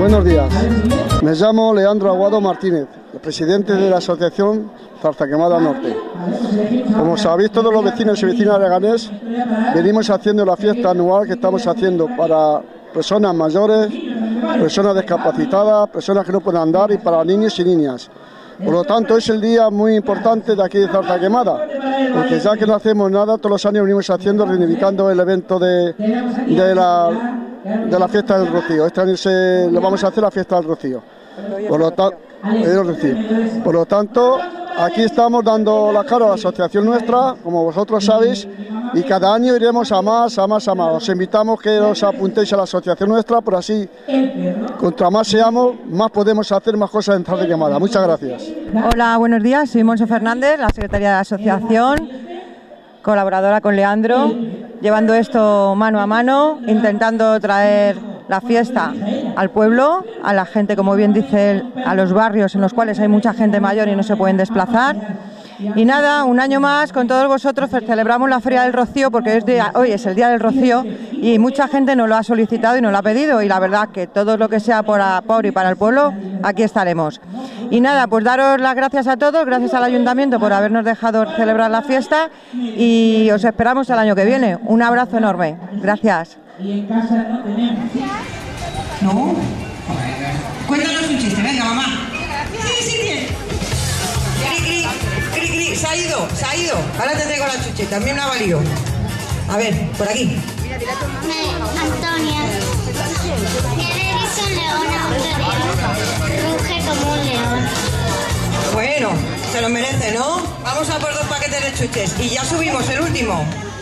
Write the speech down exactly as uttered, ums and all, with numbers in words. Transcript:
Buenos días, me llamo Leandro Aguado Martínez, el presidente de la Asociación Zarzaquemada Norte. Como sabéis todos los vecinos y vecinas de Leganés, venimos haciendo la fiesta anual que estamos haciendo para personas mayores, personas discapacitadas, personas que no pueden andar y para niños y niñas. Por lo tanto, es el día muy importante de aquí de Zarzaquemada, porque ya que no hacemos nada, todos los años venimos haciendo, reivindicando el evento de, de, la, de la fiesta del Rocío. Este año se, lo vamos a hacer la fiesta del Rocío. Por lo, ta, Por lo tanto, aquí estamos dando la cara a la asociación nuestra, como vosotros sabéis, y cada año iremos a más, a más, a más. Os invitamos que os apuntéis a la asociación nuestra, por así, contra más seamos, más podemos hacer más cosas en Zarzaquemada. Muchas gracias. Hola, buenos días. Soy Moncho Fernández, la secretaria de la asociación, colaboradora con Leandro, llevando esto mano a mano, intentando traer la fiesta al pueblo, a la gente, como bien dice él, a los barrios en los cuales hay mucha gente mayor y no se pueden desplazar. Y nada, un año más con todos vosotros celebramos la Feria del Rocío, porque es día, hoy es el Día del Rocío y mucha gente nos lo ha solicitado y nos lo ha pedido, y la verdad que todo lo que sea por, a, por y para el pueblo, aquí estaremos. Y nada, pues daros las gracias a todos, gracias al Ayuntamiento por habernos dejado celebrar la fiesta, y os esperamos el año que viene. Un abrazo enorme. Gracias. Y en casa no tenemos. ¿No? Cuéntanos un chiste, venga, mamá. Sí, sí, bien. Cri, cri, cri, cri, se ha ido, se ha ido. Ahora te traigo la chuche, también me ha valido. A ver, por aquí. Antonia. He visto un león a un león. Ruge como un león. Bueno, se lo merece, ¿no? Vamos a por dos paquetes de chuches y ya subimos el último.